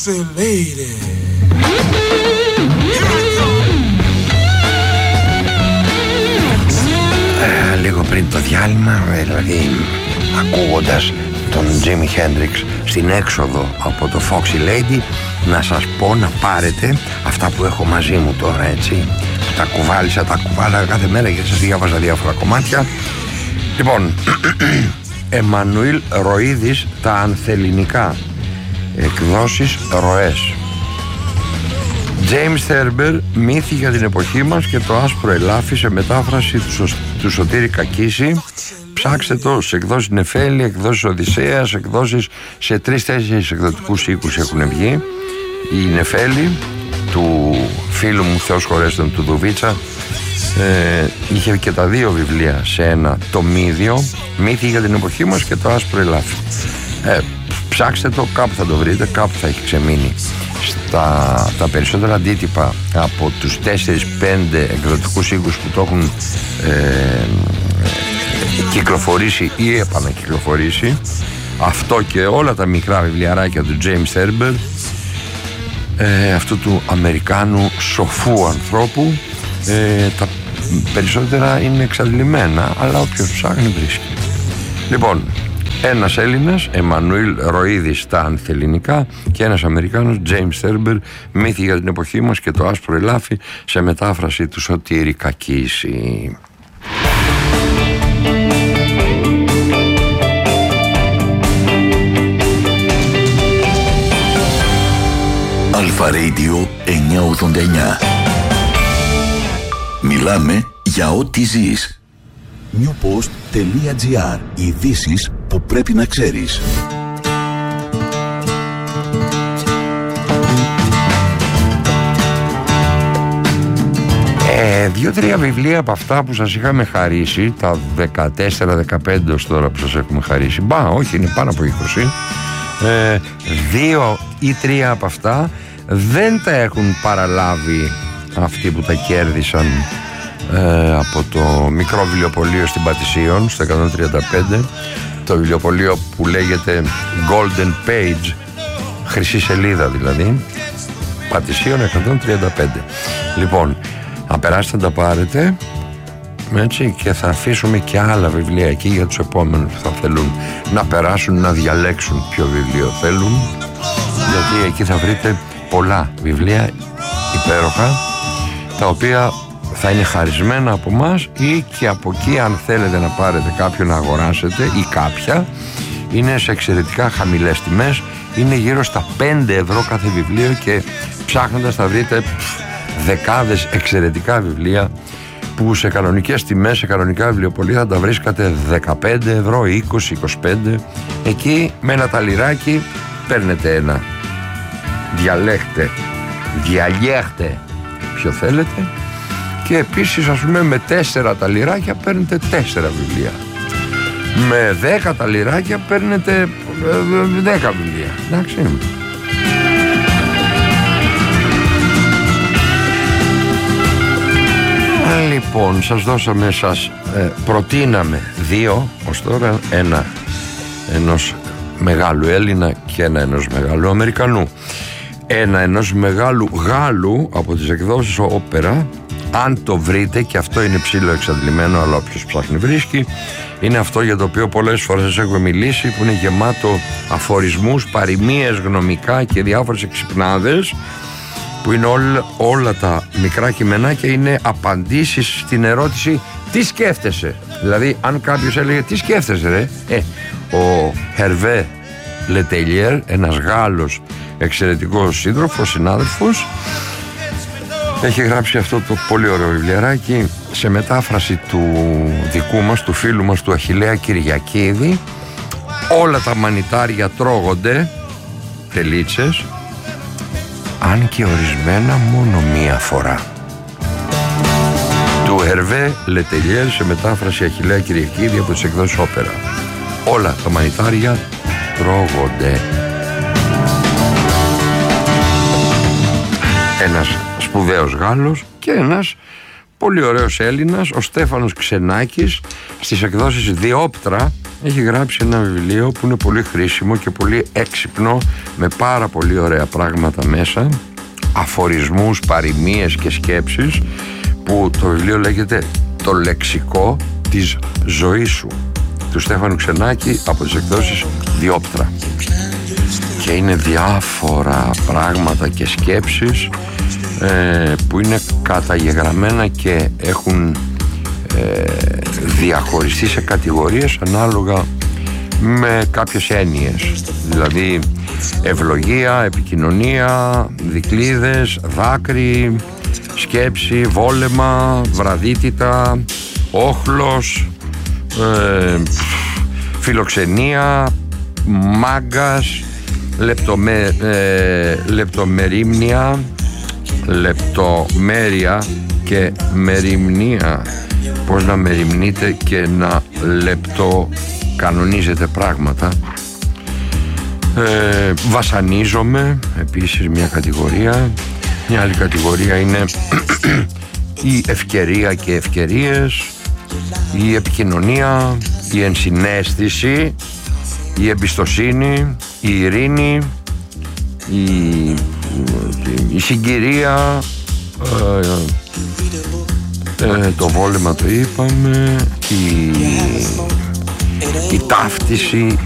Foxy Lady. Λίγο πριν το διάλειμμα, δηλαδή ακούγοντας τον Jimi Hendrix στην έξοδο από το Foxy Lady, να σας πω να πάρετε αυτά που έχω μαζί μου τώρα, έτσι. Τα κουβάλαγα κάθε μέρα γιατί σας διάβαζα διάφορα κομμάτια. Λοιπόν, Εμμανουήλ Ροίδης, τα ανθελληνικά, εκδόσεις Ροές. James Thurber, μύθοι για την εποχή μας και το άσπρο ελάφι, σε μετάφραση του Σωτήρη Κακίση. Ψάξτε το σε εκδόσεις Νεφέλη, εκδόσεις Οδυσσέας, εκδόσεις σε 3-4 εκδοτικούς οίκους έχουν βγει. Η Νεφέλη του φίλου μου, Θεός χωρέστον, του Δουβίτσα, είχε και τα δύο βιβλία σε ένα τομίδιο, μύθοι για την εποχή μας και το άσπρο ελάφι. Ψάξτε το, κάπου θα το βρείτε, κάπου θα έχει ξεμείνει. Τα περισσότερα αντίτυπα από τους 4-5 εκδοτικούς οίκους που το έχουν κυκλοφορήσει ή επανακυκλοφορήσει, αυτό και όλα τα μικρά βιβλιαράκια του James Thurber, αυτού του Αμερικάνου σοφού ανθρώπου, τα περισσότερα είναι εξαντλημένα, αλλά όποιος ψάχνει βρίσκει. Λοιπόν, ένας Έλληνας, Εμμανουήλ Ροίδης, τα ανθελληνικά, και ένας Αμερικάνος, James Thurber, μύθοι για την εποχή μας και το άσπρο ελάφι, σε μετάφραση του Σωτήρη Κακίση. Αλφα Radio 989. Μιλάμε για ό,τι ζεις. newpost.gr. Ειδήσεις που πρέπει να ξέρεις. Δύο-τρία βιβλία από αυτά που σας είχαμε χαρίσει, τα 14-15 ως τώρα που σας έχουμε χαρίσει, όχι, είναι πάνω από 20, 2 ή 3 από αυτά δεν τα έχουν παραλάβει αυτοί που τα κέρδισαν από το μικρό βιβλιοπωλείο στην Πατησίων στο 135, το βιβλιοπωλείο που λέγεται Golden Page, χρυσή σελίδα δηλαδή, Πατησίων 135. Λοιπόν, να περάσετε να τα πάρετε, έτσι, και θα αφήσουμε και άλλα βιβλία εκεί για τους επόμενους που θα θέλουν να περάσουν, να διαλέξουν ποιο βιβλίο θέλουν, γιατί εκεί θα βρείτε πολλά βιβλία υπέροχα, τα οποία θα είναι χαρισμένα από μας ή και από εκεί, αν θέλετε να πάρετε κάποιον να αγοράσετε ή κάποια. Είναι σε εξαιρετικά χαμηλές τιμές, είναι γύρω στα 5 ευρώ κάθε βιβλίο και ψάχνοντας θα βρείτε δεκάδες εξαιρετικά βιβλία που σε κανονικές τιμές, σε κανονικά βιβλιοπωλεία θα τα βρίσκατε 15 ευρώ, 20-25. Εκεί με ένα ταλιράκι παίρνετε ένα, διαλέχτε ποιο θέλετε, και επίσης, ας πούμε, με 4 ταλιράκια παίρνετε 4 βιβλία, με 10 ταλιράκια παίρνετε 10 βιβλία, εντάξει. Λοιπόν, σας προτείναμε 2 ως τώρα, ένα ενός μεγάλου Έλληνα και ένα ενός μεγάλου Αμερικανού, ένα ενός μεγάλου Γάλλου από τις εκδόσεις Όπερα. Αν το βρείτε, και αυτό είναι ψήλο εξαντλημένο, αλλά όποιος ψάχνει βρίσκει, είναι αυτό για το οποίο πολλές φορές σας έχω μιλήσει, που είναι γεμάτο αφορισμούς, παροιμίες, γνωμικά και διάφορες εξυπνάδες, που είναι όλα τα μικρά κειμενάκια είναι απαντήσεις στην ερώτηση τι σκέφτεσαι. Δηλαδή, αν κάποιος έλεγε τι σκέφτεσαι ρε, ο Hervé Le-Tellier, ένας Γάλλος εξαιρετικός σύντροφος, συνάδελφος, έχει γράψει αυτό το πολύ ωραίο βιβλιαράκι σε μετάφραση του δικού μας, του φίλου μας, του Αχιλλέα Κυριακίδη. Όλα τα μανιτάρια τρώγονται, τελίτσες, αν και ορισμένα μόνο μία φορά. Του Hervé Le-Tellier σε μετάφραση Αχιλλέα Κυριακίδη από τις εκδόσεις Όπερα. Όλα τα μανιτάρια τρώγονται. Ένας σπουδαίος Γάλλος και ένας πολύ ωραίος Έλληνας, ο Στέφανος Ξενάκης, στις εκδόσεις Διόπτρα, έχει γράψει ένα βιβλίο που είναι πολύ χρήσιμο και πολύ έξυπνο, με πάρα πολύ ωραία πράγματα μέσα, αφορισμούς, παροιμίες και σκέψεις, που το βιβλίο λέγεται «Το λεξικό της ζωής σου», του Στέφανου Ξενάκη, από τις εκδόσεις Διόπτρα. Και είναι διάφορα πράγματα και σκέψεις που είναι καταγεγραμμένα και έχουν διαχωριστεί σε κατηγορίες ανάλογα με κάποιες έννοιες, δηλαδή ευλογία, επικοινωνία, δικλείδες, δάκρυ, σκέψη, βόλεμα, βραδύτητα, όχλος, φιλοξενία, μάγκας, λεπτομερίμνια, λεπτομέρεια και μεριμνία. Πώς να μεριμνείτε και να λεπτοκανονίζετε πράγματα. Βασανίζομαι, επίσης μια κατηγορία. Μια άλλη κατηγορία είναι η ευκαιρία και ευκαιρίες, η επικοινωνία, η ενσυναίσθηση, η εμπιστοσύνη, η ειρήνη, η συγκυρία, το βόλεμα το είπαμε, η ταύτιση,